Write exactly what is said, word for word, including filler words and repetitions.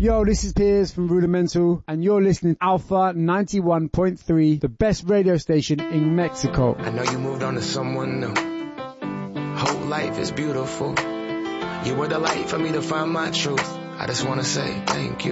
Yo, this is Piers from Rudimental, and you're listening to Alpha ninety-one point three, the best radio station in Mexico. I know you moved on to someone new. Whole life is beautiful. You were the light for me to find my truth. I just wanna say thank you.